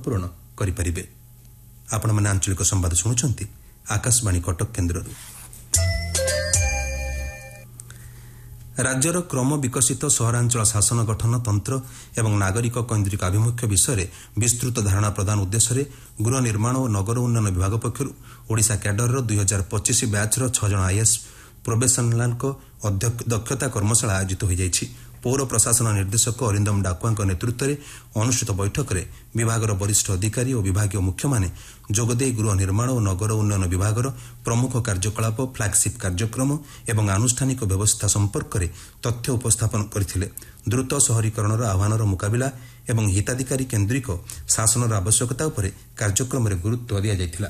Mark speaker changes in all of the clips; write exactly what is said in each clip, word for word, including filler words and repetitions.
Speaker 1: ପୂରଣ କରିପାରିବେ। ଆପଣମାନେ ଆଞ୍ଚଳିକ ସମ୍ବାଦ ଶୁଣୁଛନ୍ତି ଆକାଶବାଣୀ କଟକ କେନ୍ଦ୍ରରୁ। ରାଜ୍ୟର କ୍ରମ ବିକଶିତ ସହରାଞ୍ଚଳ ଶାସନ ଗଠନ ତନ୍ତ୍ର ଏବଂ ନାଗରିକ କୈନ୍ଦ୍ରିକ ଆଭିମୁଖ୍ୟ ବିଷୟରେ ବିସ୍ତୃତ ଧାରଣା ପ୍ରଦାନ ଉଦ୍ଦେଶ୍ୟରେ ଗୃହ ନିର୍ମାଣ ଓ ନଗର ଉନ୍ନୟନ ବିଭାଗ ପକ୍ଷରୁ ଓଡ଼ିଶା କ୍ୟାଡରର ଦୁଇ ହଜାର ପଚିଶ ବ୍ୟାଚ୍ର ଛଅ ଜଣ ଆଇଏଏସ୍ ପ୍ରୋବେସନାଲଙ୍କ ଦକ୍ଷତା କର୍ମଶାଳା ଆୟୋଜିତ ହୋଇଯାଇଛି। ପୌର ପ୍ରଶାସନ ନିର୍ଦ୍ଦେଶକ ଅରିନ୍ଦମ ଡାକୁଆଙ୍କ ନେତୃତ୍ୱରେ ଅନୁଷ୍ଠିତ ବୈଠକରେ ବିଭାଗର ବରିଷ୍ଠ ଅଧିକାରୀ ଓ ବିଭାଗୀୟ ମୁଖ୍ୟମାନେ ଯୋଗଦେଇ ଗୃହ ନିର୍ମାଣ ଓ ନଗର ଉନ୍ନୟନ ବିଭାଗର ପ୍ରମୁଖ କାର୍ଯ୍ୟକଳାପ, ଫ୍ଲାଗସିପ୍ କାର୍ଯ୍ୟକ୍ରମ ଏବଂ ଆନୁଷ୍ଠାନିକ ବ୍ୟବସ୍ଥା ସମ୍ପର୍କରେ ତଥ୍ୟ ଉପସ୍ଥାପନ କରିଥିଲେ। ଦ୍ରୁତ ସହରୀକରଣର ଆହ୍ୱାନର ମୁକାବିଲା ଏବଂ ହିତାଧିକାରୀ କେନ୍ଦ୍ରିକ ଶାସନର ଆବଶ୍ୟକତା ଉପରେ କାର୍ଯ୍ୟକ୍ରମରେ ଗୁରୁତ୍ୱ ଦିଆଯାଇଥିଲା।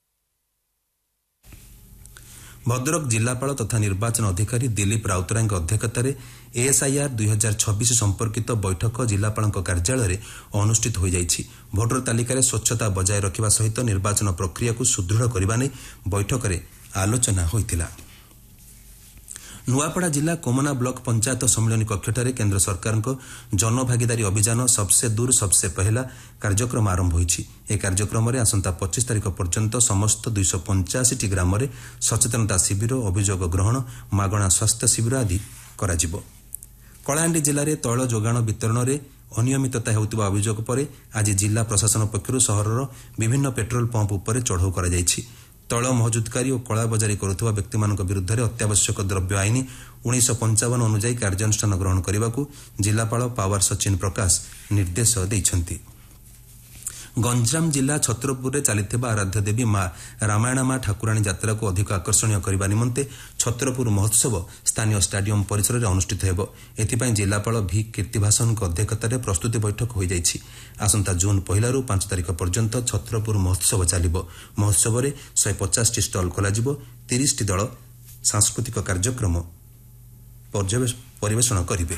Speaker 1: ଭଦ୍ରକ ଜିଲ୍ଲାପାଳ ତଥା ନିର୍ବାଚନ ଅଧିକାରୀ ଦିଲ୍ଲୀପ ରାଉତରାୟଙ୍କ ଅଧ୍ୟକ୍ଷତାରେ ଏଏସ୍ଆଇଆର୍ ଦୁଇ ହଜାର ଛବିଶ ସମ୍ପର୍କିତ ବୈଠକ ଜିଲ୍ଲାପାଳଙ୍କ କାର୍ଯ୍ୟାଳୟରେ ଅନୁଷ୍ଠିତ ହୋଇଯାଇଛି। ଭୋଟର ତାଲିକାରେ ସ୍ୱଚ୍ଛତା ବଜାୟ ରଖିବା ସହିତ ନିର୍ବାଚନ ପ୍ରକ୍ରିୟାକୁ ସୁଦୃଢ଼ କରିବା ନେଇ ବୈଠକରେ ଆଲୋଚନା ହୋଇଥିଲା। ନୂଆପଡ଼ା ଜିଲ୍ଲା କୋମନା ବ୍ଲକ ପଞ୍ଚାୟତ ସମ୍ମିଳନୀ କକ୍ଷଠାରେ କେନ୍ଦ୍ର ସରକାରଙ୍କ ଜନଭାଗିଦାରୀ ଅଭିଯାନ ସବସେ ଦୂର ସବସେ ପହେଲା କାର୍ଯ୍ୟକ୍ରମ ଆରମ୍ଭ ହୋଇଛି। ଏହି କାର୍ଯ୍ୟକ୍ରମରେ ଆସନ୍ତା ପଚିଶ ତାରିଖ ପର୍ଯ୍ୟନ୍ତ ସମସ୍ତ ଦୁଇଶହ ପଞ୍ଚାଅଶୀଟି ଗ୍ରାମରେ ସଚେତନତା ଶିବିର, ଅଭିଯୋଗ ଗ୍ରହଣ, ମାଗଣା ସ୍ୱାସ୍ଥ୍ୟ ଶିବିର ଆଦି କରାଯିବ। କଳାହାଣ୍ଡି ଜିଲ୍ଲାରେ ତୈଳ ଯୋଗାଣ ବିତରଣରେ ଅନିୟମିତତା ହେଉଥିବା ଅଭିଯୋଗ ପରେ ଆଜି ଜିଲ୍ଲା ପ୍ରଶାସନ ପକ୍ଷରୁ ସହରର ବିଭିନ୍ନ ପେଟ୍ରୋଲ ପମ୍ପ ଉପରେ ଚଢ଼ଉ କରାଯାଇଛି। ତୈଳ ମହଜୁଦକାରୀ ଓ କଳାବଜାରୀ କରୁଥିବା ବ୍ୟକ୍ତିମାନଙ୍କ ବିରୁଦ୍ଧରେ ଅତ୍ୟାବଶ୍ୟକ ଦ୍ରବ୍ୟ ଆଇନ ଉଣେଇଶହ ପଞ୍ଚାବନ ଅନୁଯାୟୀ କାର୍ଯ୍ୟାନୁଷ୍ଠାନ ଗ୍ରହଣ କରିବାକୁ ଜିଲ୍ଲାପାଳ ପାୱାର ସଚିନ ପ୍ରକାଶ ନିର୍ଦ୍ଦେଶ ଦେଇଛନ୍ତି। ଗଞ୍ଜାମ ଜିଲ୍ଲା ଛତ୍ରପୁରରେ ଚାଲିଥିବା ଆରାଧ୍ୟ ଦେବୀ ମା ରାମାୟଣା ମା ଠାକୁରାଣୀ ଯାତ୍ରାକୁ ଅଧିକ ଆକର୍ଷଣୀୟ କରିବା ନିମନ୍ତେ ଛତ୍ରପୁର ମହୋତ୍ସବ ସ୍ଥାନୀୟ ଷ୍ଟାଡିୟମ ପରିସରରେ ଅନୁଷ୍ଠିତ ହେବ। ଏଥିପାଇଁ ଜିଲ୍ଲାପାଳ ଭି କୀର୍ତ୍ତିଭାସନଙ୍କ ଅଧ୍ୟକ୍ଷତାରେ ପ୍ରସ୍ତୁତି ବୈଠକ ହୋଇଯାଇଛି। ଆସନ୍ତା ଜୁନ୍ ପହିଲାରୁ ପାଞ୍ଚ ତାରିଖ ପର୍ଯ୍ୟନ୍ତ ଛତ୍ରପୁର ମହୋତ୍ସବ ଚାଲିବ। ମହୋତ୍ସବରେ ଶହେ ପଚାଶଟି ଷ୍ଟଲ୍ ଖୋଲାଯିବ। ତିରିଶଟି ଦଳ ସାଂସ୍କୃତିକ କାର୍ଯ୍ୟକ୍ରମ ପରିବେଷଣ କରିବେ।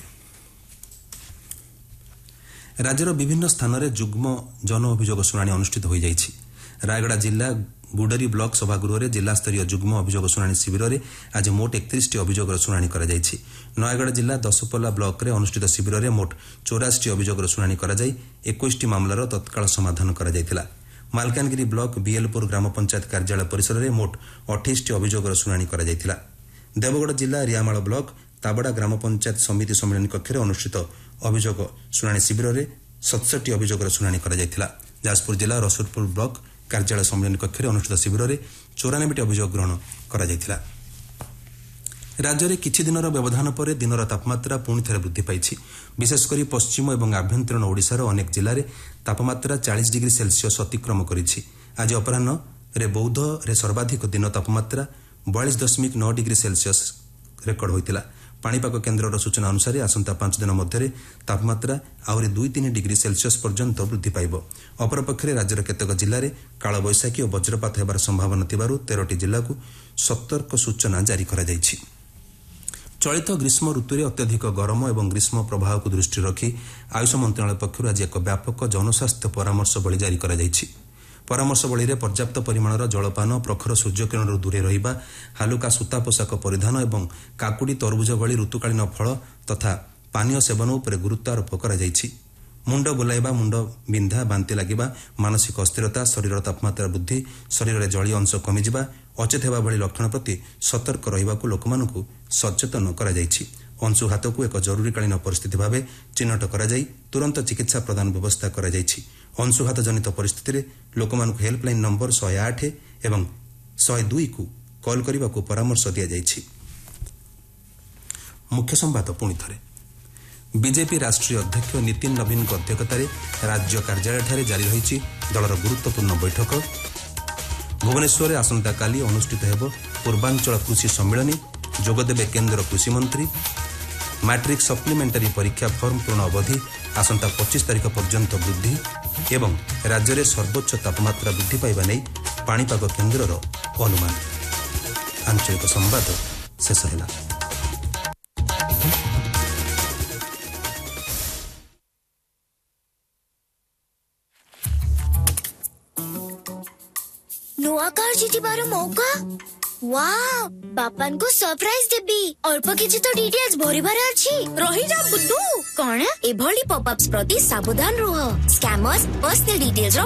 Speaker 1: ରାଜ୍ୟର ବିଭିନ୍ନ ସ୍ଥାନରେ ଯୁଗ୍ମ ଜନ ଅଭିଯୋଗ ଶୁଣାଣି ଅନୁଷ୍ଠିତ ହୋଇଯାଇଛି। ରାୟଗଡ଼ା ଜିଲ୍ଲା ଗୁଡେରୀ ବ୍ଲକ ସଭାଗୃହରେ ଜିଲ୍ଲାସ୍ତରୀୟ ଯୁଗ୍ମ ଅଭିଯୋଗ ଶୁଣାଣି ଶିବିରରେ ଆଜି ମୋଟ ଏକତିରିଶଟି ଅଭିଯୋଗର ଶୁଣାଣି କରାଯାଇଛି। ନୟାଗଡ଼ ଜିଲ୍ଲା ଦଶପଲ୍ଲା ବ୍ଲକରେ ଅନୁଷ୍ଠିତ ଶିବିରରେ ମୋଟ ଚଉରାଶୀଟି ଅଭିଯୋଗର ଶୁଣାଣି କରାଯାଇ ଏକୋଇଶଟି ମାମଲାର ତତ୍କାଳ ସମାଧାନ କରାଯାଇଥିଲା। ମାଲକାନଗିରି ବ୍ଲକ ବିଏଲପୁର ଗ୍ରାମପଞ୍ଚାୟତ କାର୍ଯ୍ୟାଳୟ ପରିସରରେ ମୋଟ ଅଠେଇଶଟି ଅଭିଯୋଗର ଶୁଣାଣି କରାଯାଇଥିଲା। ଦେବଗଡ଼ ଜିଲ୍ଲା ରିଆମାଳ ବ୍ଲକ ତାବଡ଼ା ଗ୍ରାମପଞ୍ଚାୟତ ସମିତି ସମ୍ମିଳନୀ କକ୍ଷରେ ଅନୁଷ୍ଠିତ ଅଭିଯୋଗ ଶୁଣାଣି ଶିବିରରେ ସତଷଠି ଅଭିଯୋଗର ଶୁଣାଣି କରାଯାଇଥିଲା। ଯାଜପୁର ଜିଲ୍ଲା ରସୁଲପୁର ବ୍ଲକ କାର୍ଯ୍ୟାଳୟ ସମ୍ମିଳନୀ କକ୍ଷରେ ଅନୁଷ୍ଠିତ ଶିବିରରେ ଚଉରାନବେଟି ଅଭିଯୋଗ ଗ୍ରହଣ କରାଯାଇଥିଲା। ରାଜ୍ୟରେ କିଛି ଦିନର ବ୍ୟବଧାନ ପରେ ଦିନର ତାପମାତ୍ରା ପୁଣି ଥରେ ବୃଦ୍ଧି ପାଇଛି। ବିଶେଷକରି ପଶ୍ଚିମ ଏବଂ ଆଭ୍ୟନ୍ତରୀଣ ଓଡ଼ିଶାର ଅନେକ ଜିଲ୍ଲାରେ ତାପମାତ୍ରା ଚାଳିଶ ଡିଗ୍ରୀ ସେଲ୍ସିୟସ୍ ଅତିକ୍ରମ କରିଛି। ଆଜି ଅପରାହ୍ନରେ ବୌଦ୍ଧରେ ସର୍ବାଧିକ ଦିନ ତାପମାତ୍ରା ବୟାଳିଶ ଦଶମିକ ନଅ ଡିଗ୍ରୀ ସେଲ୍ସିୟସ୍ ରେକର୍ଡ ହୋଇଥିଲା। ପାଣିପାଗ କେନ୍ଦ୍ରର ସୂଚନା ଅନୁସାରେ ଆସନ୍ତା ପାଞ୍ଚ ଦିନ ମଧ୍ୟରେ ତାପମାତ୍ରା ଆହୁରି ଦୁଇ ତିନି ଡିଗ୍ରୀ ସେଲ୍ସିୟସ୍ ପର୍ଯ୍ୟନ୍ତ ବୃଦ୍ଧି ପାଇବ। ଅପରପକ୍ଷରେ ରାଜ୍ୟର କେତେକ ଜିଲ୍ଲାରେ କାଳବୈଶାଖୀ ଓ ବଜ୍ରପାତ ହେବାର ସମ୍ଭାବନା ଥିବାରୁ ତେରଟି ଜିଲ୍ଲାକୁ ସତର୍କ ସୂଚନା ଜାରି କରାଯାଇଛି। ଚଳିତ ଗ୍ରୀଷ୍ମ ଋତୁରେ ଅତ୍ୟଧିକ ଗରମ ଏବଂ ଗ୍ରୀଷ୍ମ ପ୍ରବାହକୁ ଦୃଷ୍ଟିରେ ରଖି ଆୟୁଷ ମନ୍ତ୍ରଣାଳୟ ପକ୍ଷରୁ ଆଜି ଏକ ବ୍ୟାପକ ଜନସ୍ୱାସ୍ଥ୍ୟ ପରାମର୍ଶବଳୀ ଜାରି କରାଯାଇଛି। ପରାମର୍ଶବଳୀରେ ପର୍ଯ୍ୟାପ୍ତ ପରିମାଣର ଜଳପାନ, ପ୍ରଖର ସୂର୍ଯ୍ୟକିରଣରୁ ଦୂରେ ରହିବା, ହାଲୁକା ସୂତା ପୋଷାକ ପରିଧାନ ଏବଂ କାକୁଡ଼ି, ତରଭୁଜ ଭଳି ଋତୁକାଳୀନ ଫଳ ତଥା ପାନୀୟ ସେବନ ଉପରେ ଗୁରୁତ୍ୱ ଆରୋପ କରାଯାଇଛି। ମୁଣ୍ଡ ବୁଲାଇବା, ମୁଣ୍ଡ ବିନ୍ଧା, ବାନ୍ତି ଲାଗିବା, ମାନସିକ ଅସ୍ଥିରତା, ଶରୀରର ତାପମାତ୍ରା ବୃଦ୍ଧି, ଶରୀରରେ ଜଳୀୟ ଅଂଶ କମିଯିବା, ଅଚେତ ହେବା ଭଳି ଲକ୍ଷଣ ପ୍ରତି ସତର୍କ ରହିବାକୁ ଲୋକମାନଙ୍କୁ ସଚେତନ କରାଯାଇଛି। ଅଂଶୁଘାତକୁ ଏକ ଜରୁରୀକାଳୀନ ପରିସ୍ଥିତି ଭାବେ ଚିହ୍ନଟ କରାଯାଇ ତୁରନ୍ତ ଚିକିତ୍ସା ପ୍ରଦାନ ବ୍ୟବସ୍ଥା କରାଯାଇଛି। ଅଂଶୁଘାତ ଜନିତ ପରିସ୍ଥିତିରେ ଲୋକମାନଙ୍କୁ ହେଲ୍ପଲାଇନ୍ ନମ୍ବର ଶହେ ଆଠ ଏବଂ ଶହେ ଦୁଇକୁ କଲ୍ କରିବାକୁ ପରାମର୍ଶ ଦିଆଯାଇଛି। ମୁଖ୍ୟ ସମ୍ବାଦ ପୁଣି ଥରେ। ବିଜେପି ରାଷ୍ଟ୍ରୀୟ ଅଧ୍ୟକ୍ଷ ନୀତିନ ନବୀନଙ୍କ ଅଧ୍ୟକ୍ଷତାରେ ରାଜ୍ୟ କାର୍ଯ୍ୟାଳୟଠାରେ ଜାରି ରହିଛି ଦଳର ଗୁରୁତ୍ୱପୂର୍ଣ୍ଣ ବୈଠକ। ଭୁବନେଶ୍ୱରରେ ଆସନ୍ତାକାଲି ଅନୁଷ୍ଠିତ ହେବ ପୂର୍ବାଞ୍ଚଳ କୃଷି ସମ୍ମିଳନୀ। ଯୋଗଦେବେ କେନ୍ଦ୍ର କୃଷିମନ୍ତ୍ରୀ। ମ୍ୟାଟ୍ରିକ୍ ସପ୍ଲିମେଣ୍ଟାରୀ ପରୀକ୍ଷା ଫର୍ମ ପୂରଣ ଅବଧି ଆସନ୍ତା ପଚିଶ ତାରିଖ ପର୍ଯ୍ୟନ୍ତ ବୃଦ୍ଧି ଏବଂ ରାଜ୍ୟରେ ସର୍ବୋଚ୍ଚ ତାପମାତ୍ରା ବୃଦ୍ଧି ପାଇବା ନେଇ ପାଣିପାଗ କେନ୍ଦ୍ରର ଅନୁମାନ। ଆଞ୍ଚଳିକ ସମ୍ବାଦ ଶେଷ ହେଲା।
Speaker 2: ନୂଆ କାର୍ ଜିତିବାର ମୌକା। ୱାଓ, ବାପାଙ୍କୁ ସରପ୍ରାଇଜ ଦେବି। ଅଳ୍ପ କିଛି ତ ଡିଟେଲ୍ସ ଭରିବାର ଅଛି। ରହିଯା ବୁଦ୍ଧୁ। କଣ ଏଭଳି ପପଅପ୍ସ ପ୍ରତି ସାବଧାନ ରୁହ। Scammers personal details